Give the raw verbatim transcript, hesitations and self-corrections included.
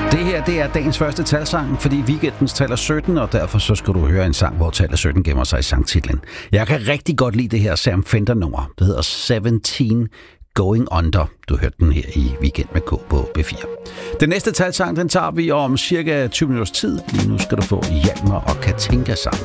Det her, det er dagens første talsang, fordi weekendens tal er sytten, og derfor så skal du høre en sang, hvor tallet sytten gemmer sig i sangtitlen. Jeg kan rigtig godt lide det her Sam Fender-nummer. Det hedder sytten Going Under. Du hørte den her i Weekend med K på B fire. Den næste talsang, den tager vi om cirka tyve minutters tid. Lige nu skal du få Hjalmar og Katinka sammen.